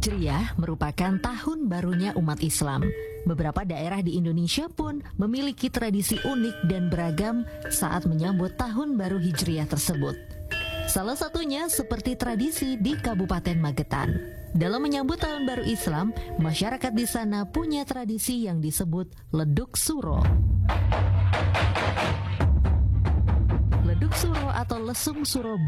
Hijriah merupakan tahun barunya umat Islam. Beberapa daerah di Indonesia pun memiliki tradisi unik dan beragam saat menyambut tahun baru Hijriah tersebut. Salah satunya seperti tradisi di Kabupaten Magetan. Dalam menyambut tahun baru Islam, masyarakat di sana punya tradisi yang disebut Leduk Suro. Leduk Suro atau Lesung Suro